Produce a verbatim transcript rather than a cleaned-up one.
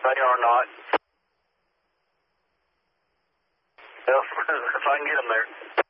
They are not. Well, if I can get them there.